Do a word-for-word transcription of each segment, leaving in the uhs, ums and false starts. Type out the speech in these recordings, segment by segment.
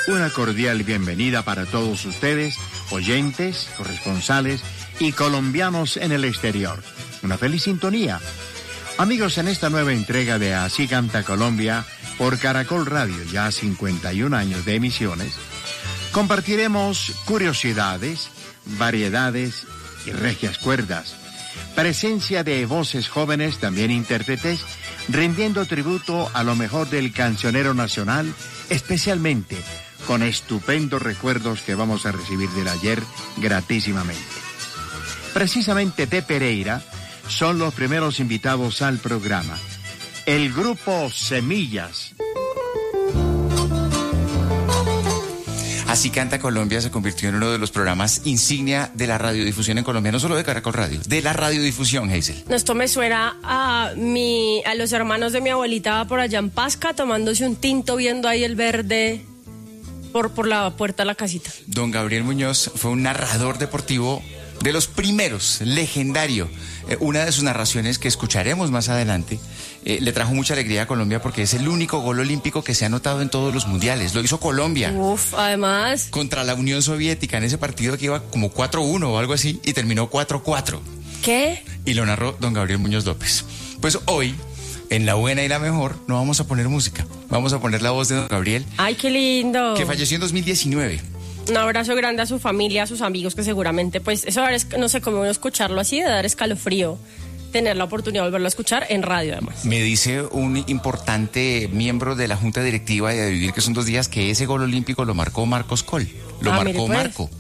Una cordial bienvenida para todos ustedes, oyentes, corresponsales y colombianos en el exterior. Una feliz sintonía. Amigos, en esta nueva entrega de Así Canta Colombia por Caracol Radio, ya cincuenta y un años de emisiones, compartiremos curiosidades, variedades y regias cuerdas. Presencia de voces jóvenes, también intérpretes, rindiendo tributo a lo mejor del cancionero nacional, especialmente con estupendos recuerdos que vamos a recibir del ayer gratísimamente. Precisamente de Pereira son los primeros invitados al programa. El grupo Semillas. Así Canta Colombia se convirtió en uno de los programas insignia de la radiodifusión en Colombia, no solo de Caracol Radio, de la radiodifusión, Hazel. Esto me suena a mi, a los hermanos de mi abuelita por allá en Pasca, tomándose un tinto, viendo ahí el verde por, por la puerta de la casita. Don Gabriel Muñoz fue un narrador deportivo de los primeros, legendario. Eh, una de sus narraciones que escucharemos más adelante eh, le trajo mucha alegría a Colombia porque es el único gol olímpico que se ha anotado en todos los mundiales. Lo hizo Colombia. Uf, además. Contra la Unión Soviética en ese partido que iba como cuatro uno o algo así y terminó cuatro cuatro. ¿Qué? Y lo narró don Gabriel Muñoz López. Pues hoy, en La Buena y la Mejor, no vamos a poner música. Vamos a poner la voz de don Gabriel. ¡Ay, qué lindo! Que falleció en dos mil diecinueve. Un abrazo grande a su familia, a sus amigos, que seguramente, pues, eso no sé cómo escucharlo así, de dar escalofrío, tener la oportunidad de volverlo a escuchar en radio, además. Me dice un importante miembro de la Junta Directiva de Vivir, que son dos días, que ese gol olímpico lo marcó Marcos Coll. Lo ah, marcó mire, pues. Marco.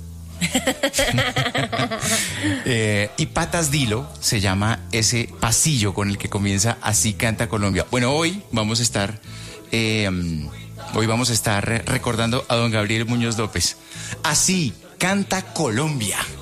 eh, y Patas Dilo se llama ese pasillo con el que comienza Así Canta Colombia. Bueno, hoy vamos a estar... Eh, Hoy vamos a estar recordando a don Gabriel Muñoz López. Así Canta Colombia.